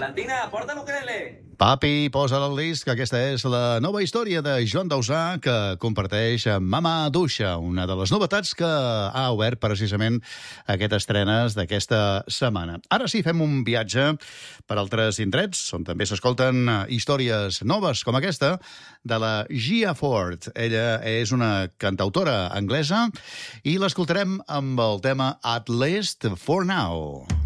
Valentina, porta l'ukelele. Papi, posa el disc, que aquesta és la nova història de Joan Dausà que comparteix amb Mama Duixa, una de les novetats que ha obert precisament aquestes estrenes d'aquesta setmana. Ara sí, fem un viatge per altres indrets, on també s'escolten històries noves com aquesta de la Gia Ford. Ella és una cantautora anglesa i l'escoltarem amb el tema At Least For Now.